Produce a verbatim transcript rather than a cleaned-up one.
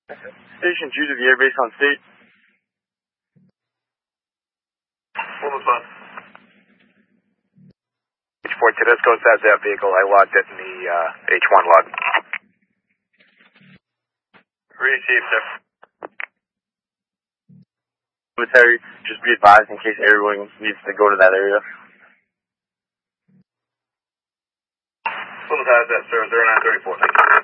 Station two to the airbase on state. Almost on. H four Tedesco has that vehicle. I logged it in the uh, H one log. Receive, sir. Military, just be advised in case everyone needs to go to that area. Almost has that, sir. zero nine thirty-four. Thank you.